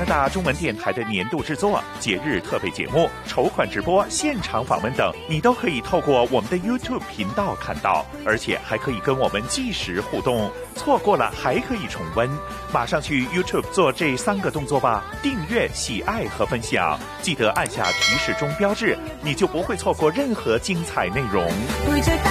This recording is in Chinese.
拿大中文电台的年度制作、节日特备节目、筹款直播、现场访问等，你都可以透过我们的 YouTube 频道看到，而且还可以跟我们即时互动。错过了还可以重温，马上去 YouTube 做这3个动作吧：订阅、喜爱和分享，记得按下提示钟标志，你就不会错过任何精彩内容。